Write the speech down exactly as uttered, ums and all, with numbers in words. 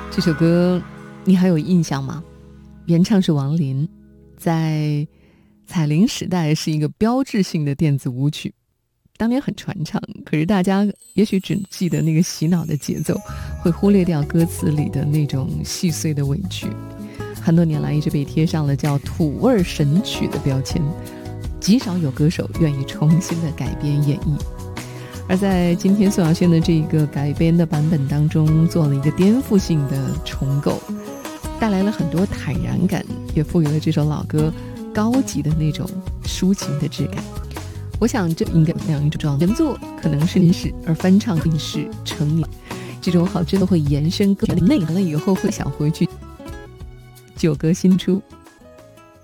这首歌你还有印象吗？原唱是王琳，在彩铃时代是一个标志性的电子舞曲，当年很传唱，可是大家也许只记得那个洗脑的节奏，会忽略掉歌词里的那种细碎的委屈。很多年来一直被贴上了叫土味神曲的标签，极少有歌手愿意重新的改编演绎。而在今天宋小轩的这个改编的版本当中，做了一个颠覆性的重构，带来了很多坦然感，也赋予了这首老歌高级的那种抒情的质感。我想这应该有两种，原作可能是历史，而翻唱定是成年。这种好真的会延伸歌曲的内涵了以后，会想回去旧歌新出。